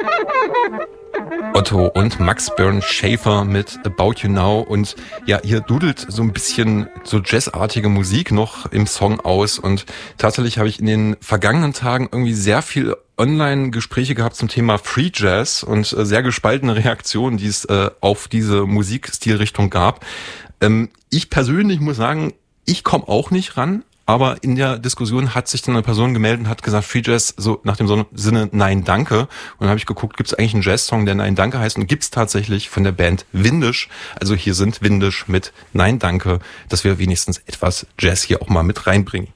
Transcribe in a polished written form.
Otto und Max Bernd Schaefer mit About You Now. Und ja, hier dudelt so ein bisschen so jazzartige Musik noch im Song aus. Und tatsächlich habe ich in den vergangenen Tagen irgendwie sehr viel Online-Gespräche gehabt zum Thema Free Jazz und sehr gespaltene Reaktionen, die es auf diese Musikstilrichtung gab. Ich persönlich muss sagen, ich komme auch nicht ran. Aber in der Diskussion hat sich dann eine Person gemeldet und hat gesagt, Free Jazz, so nach dem Sinne Nein, Danke. Und dann habe ich geguckt, gibt es eigentlich einen Jazz-Song, der Nein, Danke heißt? Und gibt es tatsächlich von der Band Windisch. Also hier sind Windisch mit Nein, Danke, dass wir wenigstens etwas Jazz hier auch mal mit reinbringen.